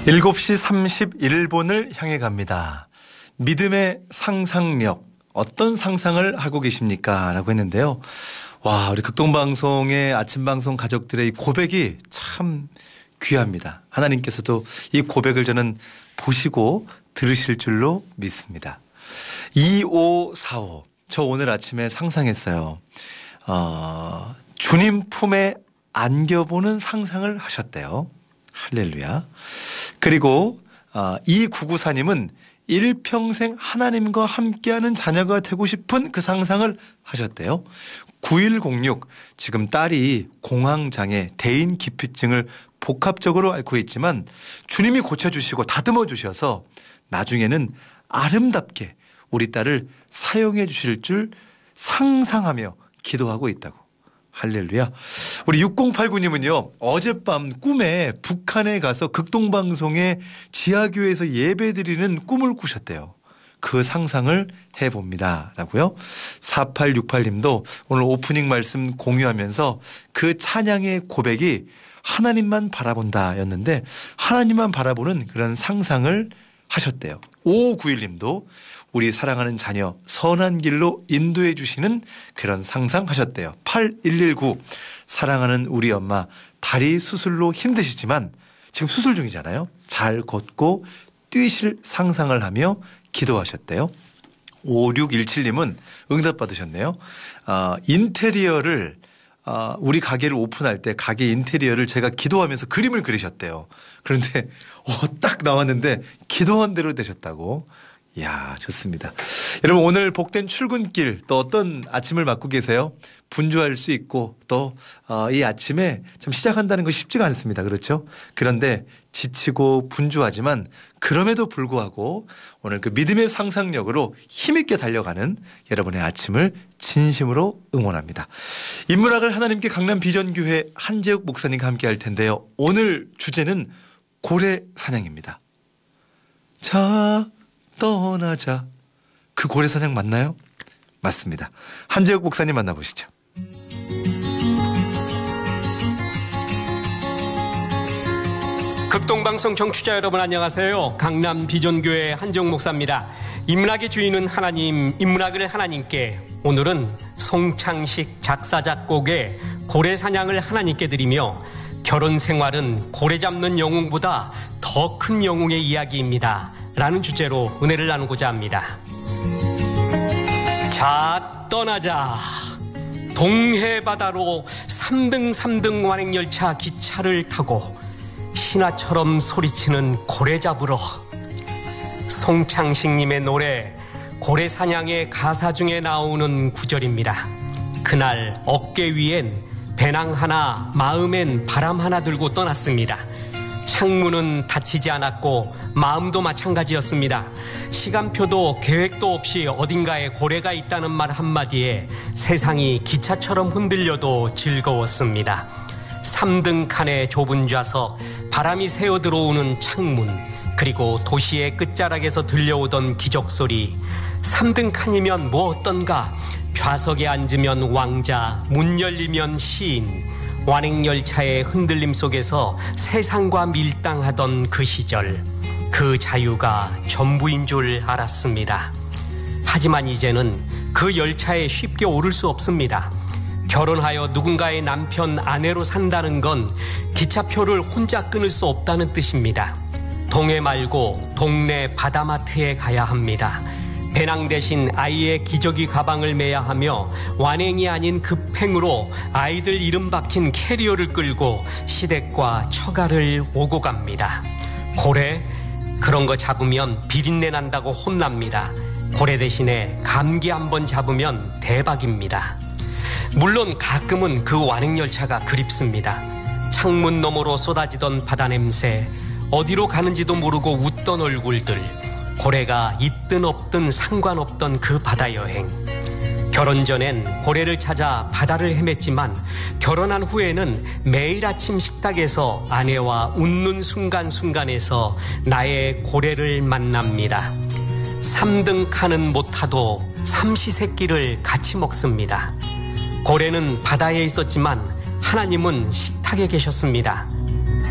7시 31분을 향해 갑니다. 믿음의 상상력, 어떤 상상을 하고 계십니까? 라고 했는데요. 와, 우리 극동방송의 아침방송 가족들의 이 고백이 참 귀합니다. 하나님께서도 이 고백을 저는 보시고 들으실 줄로 믿습니다. 2545, 저 오늘 아침에 상상했어요. 주님 품에 안겨보는 상상을 하셨대요. 할렐루야. 그리고 2994님은 일평생 하나님과 함께하는 자녀가 되고 싶은 그 상상을 하셨대요. 9106, 지금 딸이 공황장애, 대인 기피증을 복합적으로 앓고 있지만 주님이 고쳐주시고 다듬어 주셔서 나중에는 아름답게 우리 딸을 사용해 주실 줄 상상하며 기도하고 있다고. 할렐루야. 우리 6089님은요, 어젯밤 꿈에 북한에 가서 극동방송의 지하교회에서 예배드리는 꿈을 꾸셨대요. 그 상상을 해봅니다. 라고요. 4868님도 오늘 오프닝 말씀 공유하면서 그 찬양의 고백이 하나님만 바라본다 였는데 하나님만 바라보는 그런 상상을 하셨대요. 5591님도 우리 사랑하는 자녀 선한 길로 인도해 주시는 그런 상상하셨대요. 8119, 사랑하는 우리 엄마 다리 수술로 힘드시지만 지금 수술 중이잖아요. 잘 걷고 뛰실 상상을 하며 기도하셨대요. 5617님은 응답 받으셨네요. 인테리어를 우리 가게를 오픈할 때 가게 인테리어를 제가 기도하면서 그림을 그리셨대요. 그런데 딱 나왔는데 기도한 대로 되셨다고. 이야, 좋습니다. 여러분, 오늘 복된 출근길 또 어떤 아침을 맞고 계세요? 분주할 수 있고 또 이 아침에 참 시작한다는 것이 쉽지가 않습니다. 그렇죠? 그런데 지치고 분주하지만 그럼에도 불구하고 오늘 그 믿음의 상상력으로 힘있게 달려가는 여러분의 아침을 진심으로 응원합니다. 인문학을 하나님께 강남 비전교회 한재욱 목사님과 함께 할 텐데요. 오늘 주제는 고래 사냥입니다. 자, 떠나자. 그 고래 사냥 맞나요? 맞습니다. 한재욱 목사님 만나보시죠. 극동방송 청취자 여러분 안녕하세요. 강남 비전교회 한재욱 목사입니다. 인문학의 주인은 하나님, 인문학을 하나님께. 오늘은 송창식 작사 작곡의 고래 사냥을 하나님께 드리며 결혼 생활은 고래 잡는 영웅보다 더 큰 영웅의 이야기입니다. 라는 주제로 은혜를 나누고자 합니다. 자, 떠나자. 동해 바다로 3등 완행열차 기차를 타고 신화처럼 소리치는 고래 잡으러. 송창식님의 노래 고래 사냥의 가사 중에 나오는 구절입니다. 그날 어깨 위엔 배낭 하나, 마음엔 바람 하나 들고 떠났습니다. 창문은 닫히지 않았고 마음도 마찬가지였습니다. 시간표도 계획도 없이 어딘가에 고래가 있다는 말 한마디에 세상이 기차처럼 흔들려도 즐거웠습니다. 3등 칸의 좁은 좌석, 바람이 새어 들어오는 창문, 그리고 도시의 끝자락에서 들려오던 기적소리. 3등 칸이면 뭐 어떤가? 좌석에 앉으면 왕자, 문 열리면 시인. 완행열차의 흔들림 속에서 세상과 밀당하던 그 시절, 그 자유가 전부인 줄 알았습니다. 하지만 이제는 그 열차에 쉽게 오를 수 없습니다. 결혼하여 누군가의 남편, 아내로 산다는 건 기차표를 혼자 끊을 수 없다는 뜻입니다. 동해 말고 동네 바다마트에 가야 합니다. 배낭 대신 아이의 기저귀 가방을 매야 하며 완행이 아닌 급행으로 아이들 이름 박힌 캐리어를 끌고 시댁과 처가를 오고 갑니다. 고래? 그런 거 잡으면 비린내 난다고 혼납니다. 고래 대신에 감기 한번 잡으면 대박입니다. 물론 가끔은 그 완행열차가 그립습니다. 창문 너머로 쏟아지던 바다 냄새, 어디로 가는지도 모르고 웃던 얼굴들, 고래가 있든 없든 상관없던 그 바다 여행. 결혼 전엔 고래를 찾아 바다를 헤맸지만 결혼한 후에는 매일 아침 식탁에서 아내와 웃는 순간순간에서 나의 고래를 만납니다. 3등 칸은 못 타도 삼시세끼를 같이 먹습니다. 고래는 바다에 있었지만 하나님은 식탁에 계셨습니다.